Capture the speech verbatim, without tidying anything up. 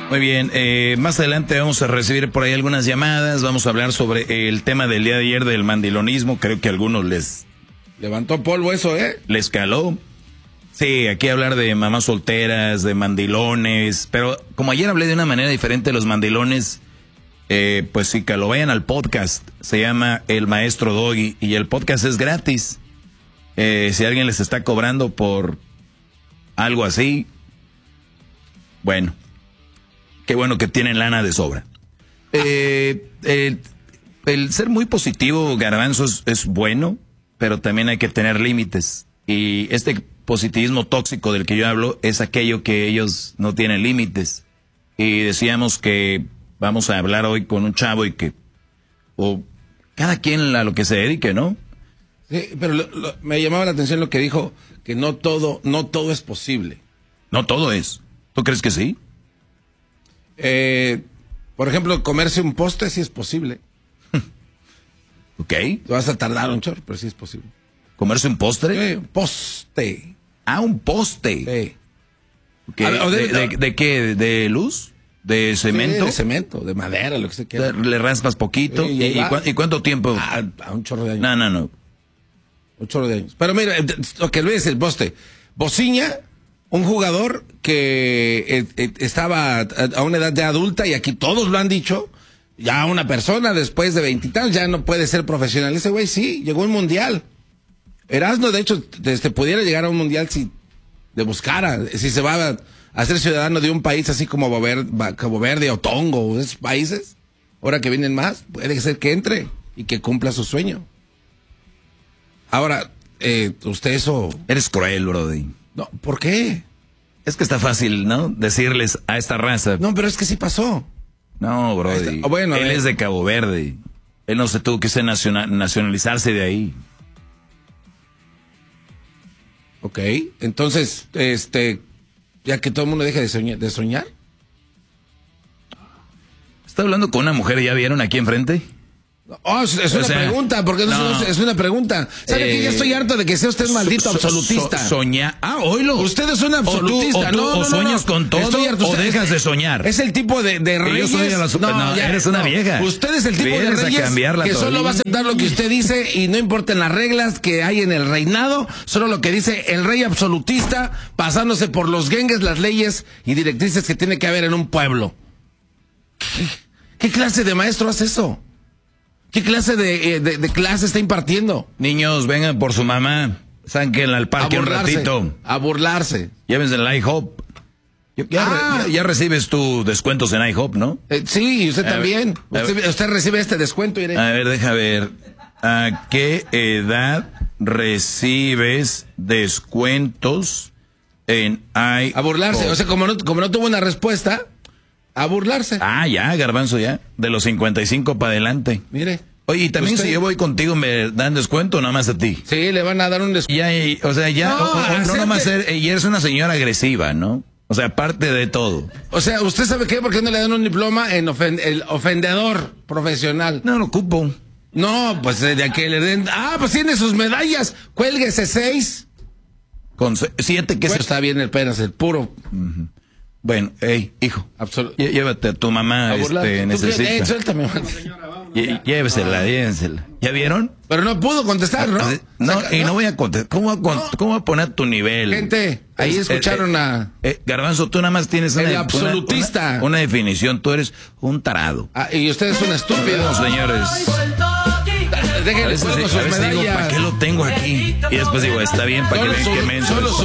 Muy bien, eh, más adelante vamos a recibir por ahí algunas llamadas, vamos a hablar sobre el tema del día de ayer del mandilonismo, creo que a algunos les... Levantó polvo eso, ¿eh? Les caló. Sí, aquí hablar de mamás solteras, de mandilones, pero como ayer hablé de una manera diferente de los mandilones, eh, pues sí, que lo vayan al podcast, se llama El Maestro Doggy, y el podcast es gratis. Eh, si alguien les está cobrando por algo así, bueno, qué bueno que tienen lana de sobra. Eh, eh, el ser muy positivo, Garbanzo, es, es bueno, pero también hay que tener límites. Y este positivismo tóxico del que yo hablo es aquello que ellos no tienen límites. Y decíamos que vamos a hablar hoy con un chavo y que, o cada quien a lo que se dedique, ¿no? Sí, pero lo, lo, me llamaba la atención lo que dijo, que no todo, no todo es posible. No todo es. ¿Tú crees que sí? Eh, por ejemplo, comerse un postre sí es posible. Ok. Te vas a tardar un chorro, pero sí es posible. ¿Comerse un postre? Sí, un poste. Ah, un poste. Sí. Okay. A ver, ¿De, de, de, de qué? ¿De luz? ¿De cemento? Sí, de cemento, de madera, lo que se quiera. Le raspas poquito. Sí, ¿Y, y, cu ¿Y cuánto tiempo? A, a un chorro de años. No, no, no. Un chorro de años. Pero mira, lo que ves el poste. Bociña, un jugador que eh, eh, estaba a, a una edad de adulta, y aquí todos lo han dicho, ya una persona después de veintitantos ya no puede ser profesional. Ese güey sí, llegó a un mundial. Erasmo, de hecho, este, pudiera llegar a un mundial si le buscara, si se va a, a ser ciudadano de un país así como Cabo Verde, Cabo Verde o Tongo, esos países, ahora que vienen más, puede ser que entre y que cumpla su sueño. Ahora, eh, usted eso... Eres cruel, brody. No, ¿por qué? Es que está fácil, ¿no? Decirles a esta raza. No, pero es que sí pasó. No, brody. Oh, bueno, Él eh. es de Cabo Verde. Él no se tuvo que ser nacional, nacionalizarse de ahí. Ok, entonces, este, ya que todo el mundo deje de soñar, de soñar. ¿Está hablando con una mujer, ya vieron aquí enfrente? Oh, es, es una o sea, pregunta, porque no, no. es una pregunta. ¿Sabe eh, que ya estoy harto de que sea usted maldito so, absolutista? So, soñar. Ah, oílo. Usted es un absolutista. O, tú, o, tú, no, no, o sueñas no, no. con todo, estoy harto. o usted, dejas de soñar. Es el tipo de, de reyes. Yo soy de la super, no, no, ya, eres una no. vieja. Usted es el tipo Vienes de reyes que solo va a aceptar lo que usted dice y no importan las reglas que hay en el reinado, solo lo que dice el rey absolutista, pasándose por los gengues, las leyes y directrices que tiene que haber en un pueblo. ¿Qué, qué clase de maestro hace eso? ¿Qué clase de, de, de clase está impartiendo? Niños, vengan por su mamá. Sáquenla al parque un ratito. A burlarse. Llévense el IHOP. Ya, ah. ya, ya recibes tus descuentos en IHOP, ¿no? Eh, sí, y usted a también. Ver, usted, ver. usted recibe este descuento. Irene. A ver, deja ver. ¿A qué edad recibes descuentos en IHOP? A burlarse. O sea, como no, como no tuvo una respuesta... A burlarse. Ah, ya, Garbanzo, ya. De los cincuenta y cinco para adelante. Mire. Oye, y también usted... si yo voy contigo, ¿me dan descuento o nada más a ti? Sí, le van a dar un descuento. Ya, y, o sea, ya, no, o, o, no nomás ser, y eres una señora agresiva, ¿no? O sea, aparte de todo. O sea, ¿usted sabe qué? ¿Por qué no le dan un diploma en ofen el ofendedor profesional? No lo ocupo. No, pues de aquel le den... Ah, pues tiene sus medallas. Cuélguese seis. Con siete, que bueno, es... está bien el penas, el puro... Uh-huh. Bueno, hey, hijo, Absolut llévate a tu mamá, a este, necesita. Eh, suéltame, llévesela, llévesela. ¿Ya vieron? Pero no pudo contestar, ¿no? No, Saca, y no, no voy a contestar. ¿Cómo, no. ¿Cómo va a poner tu nivel? Gente, ahí es, escucharon eh, a... Eh, Garbanzo, tú nada más tienes una, el absolutista. Una, una, una definición, tú eres un tarado. Ah, y usted es un estúpido. No, señores. Déjenle fuego sus medallas. Digo, ¿para qué lo tengo aquí? Y después digo, está bien, para que vean que menso.